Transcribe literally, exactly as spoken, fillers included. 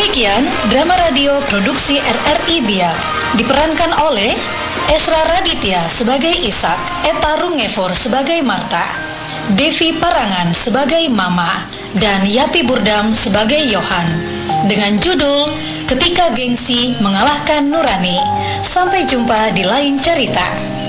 Demikian drama radio produksi R R I Biak, diperankan oleh Esra Raditya sebagai Ishak, Eta Rungefor sebagai Marta, Devi Parangan sebagai Mama, dan Yapi Burdam sebagai Yohan, dengan judul Ketika Gengsi Mengalahkan Nurani. Sampai jumpa di lain cerita.